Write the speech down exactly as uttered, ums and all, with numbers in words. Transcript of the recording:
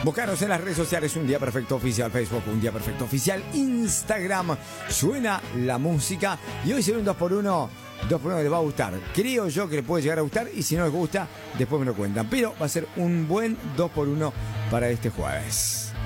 Buscaros en las redes sociales, Un Día Perfecto Oficial, Facebook, Un Día Perfecto Oficial, Instagram. Suena la música y hoy será un dos por uno. dos por uno les va a gustar. Creo yo que les puede llegar a gustar y si no les gusta, después me lo cuentan. Pero va a ser un buen dos por uno para este jueves.